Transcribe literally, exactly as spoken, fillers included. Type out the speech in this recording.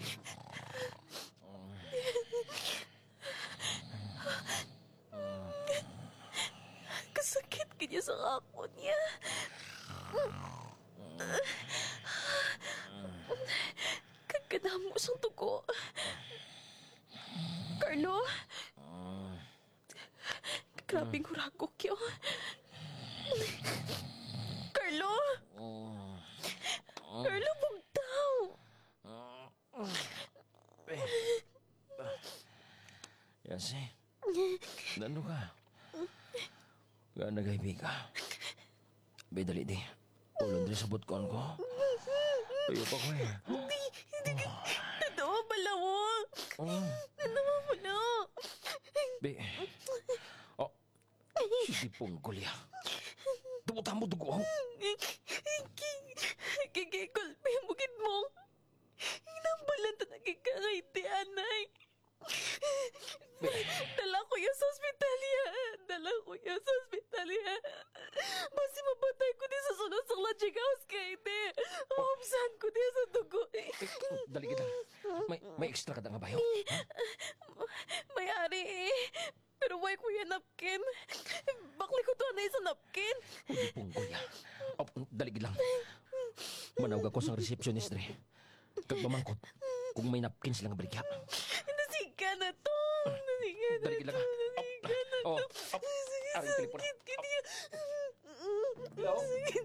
Kasakit kanya sa ako niya. Kagkadamo sa tugo. Carlo? Grabing huragok yun. Carlo? Carlo, bugtaw. Yancy, nano ka? Gana nagaybi ka? Be, dali di. Ulong din sa butkon ko. Ayaw pa ko eh. Hindi, hindi ka. Natawa pala mo. Oh. Natawa pala. Be, oh, hindi pong gulya. Tumutan mo dugo. Kikigulpi ang bukid mo. Hinambalan ta nagkikangay ti anay. Dala ko yung sa ospital yan. Dala ko yung sa ospital yan. Basi mapatay ko din sa sunod sa logic house kay ite. Umsan ko din sa dugo. Eh, dali kita. May, may extra ka na nga bayo? May-ari eh. Pero why ko yan napkin? Bakli ko to na sa napkin. Hindi pong gulya. Oh, dali lang. Manawag ako sa receptionist re. Kagmamangkot kung may napkin silang baligya. Nasiga na to. Nasiga na Dali to. lang. Nasiga na to. Oh, oh, aring telepon. Sakit ka niya. Hello? Sige,